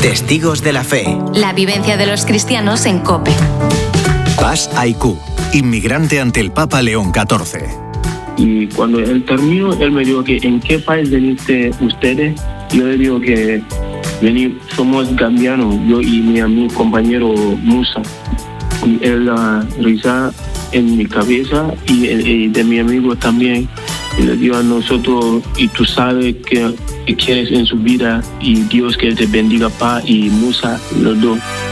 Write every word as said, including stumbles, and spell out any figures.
Testigos de la Fe. La vivencia de los cristianos en COPE. Bas Aiku, inmigrante ante el Papa León catorce. Y cuando él terminó, él me dijo que ¿en qué país veniste ustedes? Yo le digo que vení, somos gambianos, yo y mi amigo compañero Musa. Y él uh, risa en mi cabeza y, y de mi amigo también. Y le digo a nosotros, y tú sabes que, que quieres en su vida, y Dios que te bendiga, pa, y Musa, los dos.